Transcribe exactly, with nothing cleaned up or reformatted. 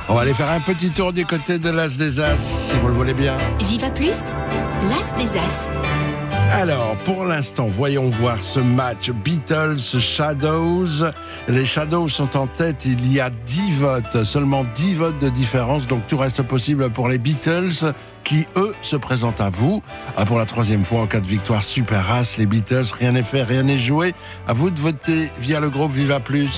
On va aller faire un petit tour du côté de l'As des As, si vous le voulez bien. Viva Plus, l'As des As. Alors, pour l'instant, voyons voir ce match Beatles-Shadows. Les Shadows sont en tête, il y a dix votes, seulement dix votes de différence, donc tout reste possible pour les Beatles, qui, eux, se présentent à vous. Ah, pour la troisième fois en cas de victoire Super As, les Beatles, rien n'est fait, rien n'est joué. À vous de voter via le groupe Viva Plus.